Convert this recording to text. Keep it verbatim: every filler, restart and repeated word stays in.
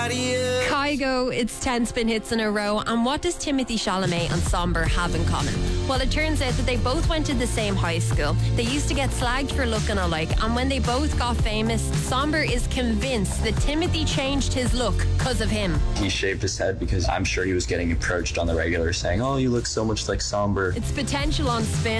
Kygo, it's ten spin hits in a row. And what does Timothée Chalamet and Somber have in common? Well, it turns out that they both went to the same high school. They used to get slagged for looking alike, and when they both got famous, Somber is convinced that Timothée changed his look because of him. He shaved his head because I'm sure he was getting approached on the regular saying, "Oh, you look so much like Somber." It's Potential on Spin.